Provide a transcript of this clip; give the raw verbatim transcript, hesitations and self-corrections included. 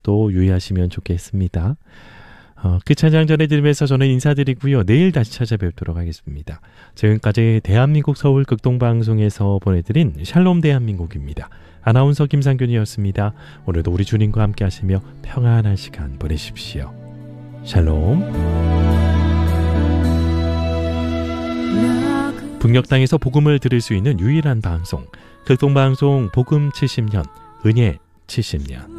또 유의하시면 좋겠습니다. 어, 그 찬양 전해드리면서 저는 인사드리고요. 내일 다시 찾아뵙도록 하겠습니다. 지금까지 대한민국 서울 극동방송에서 보내드린 샬롬 대한민국입니다. 아나운서 김상균이었습니다. 오늘도 우리 주님과 함께 하시며 평안한 시간 보내십시오. 샬롬. 북녘 땅에서 복음을 들을 수 있는 유일한 방송, 극동방송 복음 칠십 년, 은혜 칠십 년.